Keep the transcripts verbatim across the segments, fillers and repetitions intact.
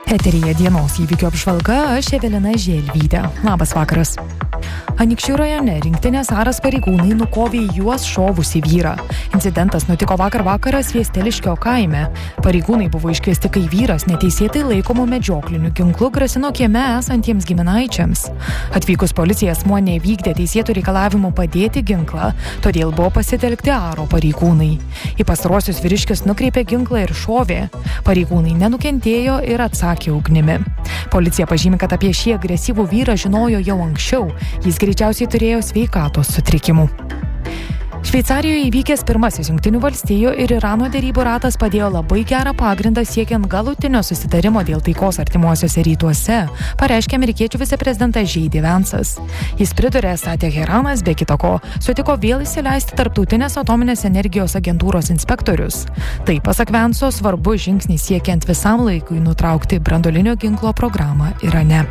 Eteryje dienos įvykių apžvalga, aš Evelina Želvytė. Labas vakaras. Anykščių rajone rinktinės Aras pareigūnai nukovė juos šovusį vyrą. Incidentas nutiko vakar vakarą Sviesteliškio kaime. Pareigūnai buvo iškviesti, kai vyras neteisėtai laikomų medžiokliniu ginklu grasino kieme esantiems giminaičiams. Atvykus policija asmuo nevykdė teisėtų reikalavimų padėti ginklą, todėl buvo pasitelkti Aro pareigūnai. Į pastarosius vyriškis nukreipė ginklą ir šovė. Pareigūnai nenukentėjo ir atsakė ugnimi. Policija pažymi, kad apie šį agresyvų vyrą žinojo jau anksčiau. Jis greičiausiai turėjo sveikatos sutrikimų. Šveicarijoje įvykęs pirmasis Jungtinių valstijų ir Irano derybų ratas padėjo labai gerą pagrindą siekiant galutinio susitarimo dėl taikos artimuosiuose rytuose, pareiškė amerikiečių viceprezidentas J D Vance'as. Jis pridūrė, esą Teheranas be kita ko sutiko vėl įsileisti tarptautinės atominės energijos agentūros inspektorius. Tai, pasak Vance'o, svarbus žingsnis siekiant visam laikui nutraukti branduolinio ginklo programą Irane.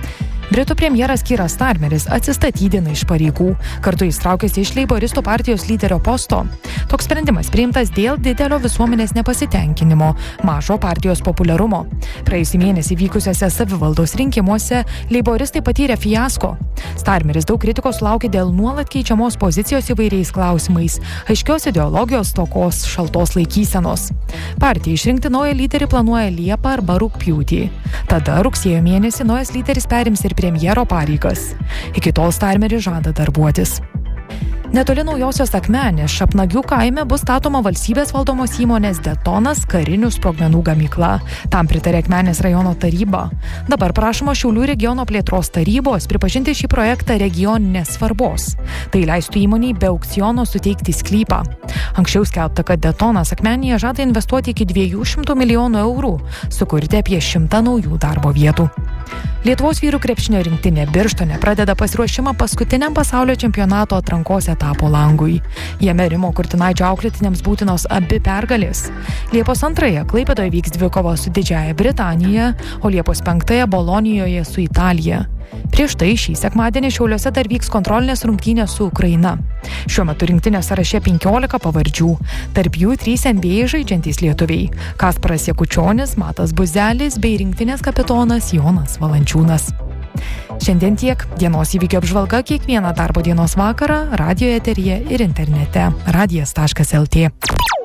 Britų premjeras Keeras Starmeris atsistatydina iš pareigų, kartu jis traukėsi iš Leiboristų partijos lyderio posto. Toks sprendimas priimtas dėl didelio visuomenės nepasitenkinimo, mažo partijos populiarumo. Praėjusį mėnesį vykusiuose savivaldos rinkimuose Leiboristai patyrė fiasko. Starmeris daug kritikos sulaukė dėl nuolat keičiamos pozicijos įvairiais klausimais, aiškios ideologijos stokos, šaltos laikysenos. Partija išrinkti naują lyderį planuoja Liepą arba rugpjūtį. Tada rugsėjo mėnesį naujas lyderis perims ir premjero pareigas. Iki tol Starmeris žada darbuotis. Netoli Naujosios Akmenės Šapnagių kaime bus statoma valstybės valdomos įmonės Detonas karinių sprogmenų gamykla. Tam pritarė Akmenės rajono taryba. Dabar prašoma Šiaulių regiono plėtros tarybos pripažinti šį projektą regioninės svarbos. Tai leistų įmonei be aukciono suteikti sklypą. Anksčiau skelbta, kad Detonas Akmenėje žada investuoti iki dviejų šimtų milijonų eurų, sukurti apie šimtą naujų darbo vietų. Lietuvos vyrų krepšinio rinktinė Birštone pradeda pasiruošimą paskutiniam pasaulio čempionato atrankos etapo langui. Jame Rimo Kurtinaičio auklėtiniams būtinos abi pergalės. Liepos antrąją Klaipėdoje vyks dvikova su Didžiąja Britanija, o Liepos penktąją Bolonijoje su Italija. Prieš tai šį sekmadienį Šiauliuose dar vyks kontrolinės rungtynės su Ukraina. Šiuo metu rinktinės sąraše penkiolika pavardžių, tarp jų trys N B A žaidžiantys lietuviai – Kasparas Jakučionis, Matas Buzelis bei rinktinės kapitonas Jonas Valančiūnas. Šiandien tiek. Dienos įvykių apžvalga kiekvieną darbo dienos vakarą radijo eteryje ir internete radijas taškas lt.